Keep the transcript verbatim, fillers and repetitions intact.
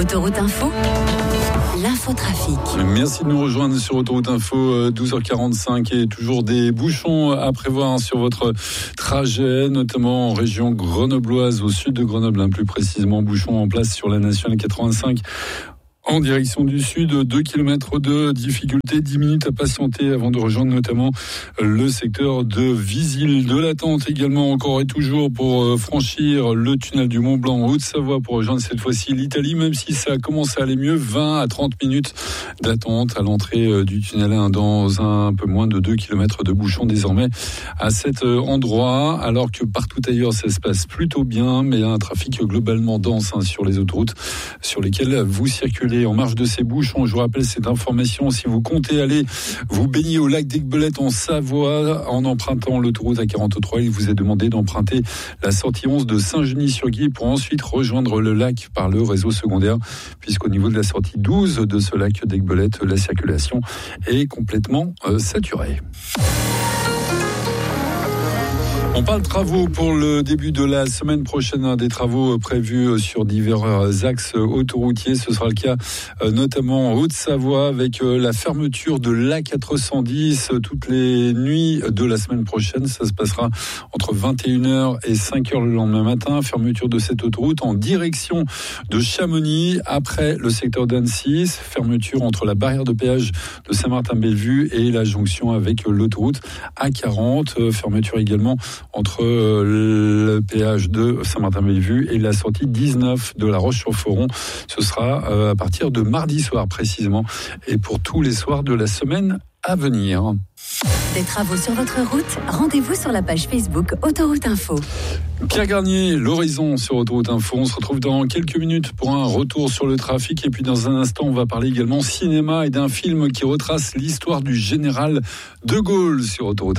Autoroute Info, l'infotrafic. Merci de nous rejoindre sur Autoroute Info, douze heures quarante-cinq, et toujours des bouchons à prévoir sur votre trajet, notamment en région grenobloise, au sud de Grenoble, plus précisément. Bouchons en place sur la nationale quatre-vingt-cinq. En direction du sud, deux kilomètres de difficulté, dix minutes à patienter avant de rejoindre notamment le secteur de Visil. De l'attente également encore et toujours pour franchir le tunnel du Mont Blanc en Haute-Savoie pour rejoindre cette fois-ci l'Italie, même si ça commence à aller mieux. vingt à trente minutes d'attente à l'entrée du tunnel dans un peu moins de deux kilomètres de bouchons désormais à cet endroit, alors que partout ailleurs ça se passe plutôt bien, mais un trafic globalement dense hein, sur les autoroutes sur lesquelles vous circulez. En marge de ces bouchons, je vous rappelle cette information, si vous comptez aller vous baigner au lac d'Aiguebelette en Savoie en empruntant l'autoroute A quarante-trois, il vous est demandé d'emprunter la sortie onze de Saint-Genis-sur-Guye pour ensuite rejoindre le lac par le réseau secondaire, puisqu'au niveau de la sortie douze de ce lac d'Aiguebelette, la circulation est complètement euh, saturée. On parle travaux pour le début de la semaine prochaine, des travaux prévus sur divers axes autoroutiers. Ce sera le cas notamment en Haute-Savoie avec la fermeture de l'A quatre cent dix toutes les nuits de la semaine prochaine. Ça se passera entre vingt et une heures et cinq heures le lendemain matin. Fermeture de cette autoroute en direction de Chamonix après le secteur d'Annecy. Fermeture entre la barrière de péage de Saint-Martin-Bellevue et la jonction avec l'autoroute A quarante. Fermeture également entre le péage de Saint-Martin-Bellevue et la sortie dix-neuf de La Roche-sur-Foron. Ce sera à partir de mardi soir précisément et pour tous les soirs de la semaine à venir. Des travaux sur votre route, rendez-vous sur la page Facebook Autoroute Info. Pierre Garnier, l'horizon sur Autoroute Info. On se retrouve dans quelques minutes pour un retour sur le trafic. Et puis dans un instant, on va parler également cinéma et d'un film qui retrace l'histoire du général de Gaulle sur Autoroute Info.